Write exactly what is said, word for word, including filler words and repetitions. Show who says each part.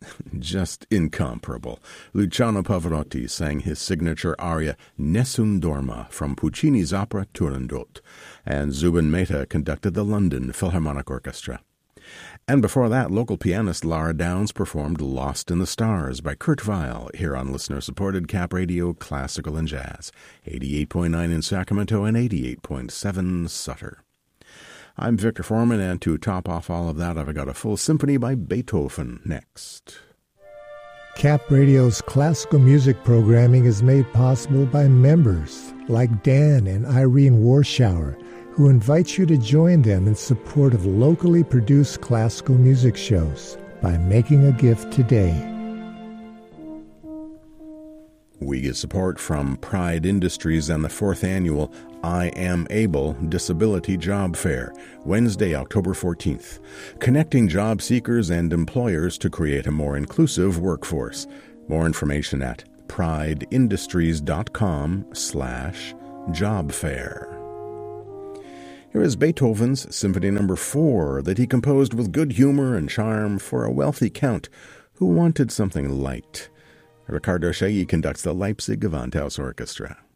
Speaker 1: just incomparable. Luciano Pavarotti sang his signature aria Nessun Dorma from Puccini's opera Turandot, and Zubin Mehta conducted the London Philharmonic Orchestra. And before that, local pianist Lara Downs performed Lost in the Stars by Kurt Weill here on listener-supported Cap Radio Classical and Jazz, eighty-eight point nine in Sacramento and eighty-eight point seven Sutter. I'm Victor Foreman, and to top off all of that, I've got a full symphony by Beethoven next.
Speaker 2: Cap Radio's classical music programming is made possible by members like Dan and Irene Warschauer, who invite you to join them in support of locally produced classical music shows by making a gift today.
Speaker 1: We get support from Pride Industries and the fourth annual I Am Able Disability Job Fair, Wednesday, October fourteenth, connecting job seekers and employers to create a more inclusive workforce. More information at prideindustries.com slash job fair. Here is Beethoven's Symphony Number four that he composed with good humor and charm for a wealthy count who wanted something light. Riccardo Chailly conducts the Leipzig Gewandhaus Orchestra.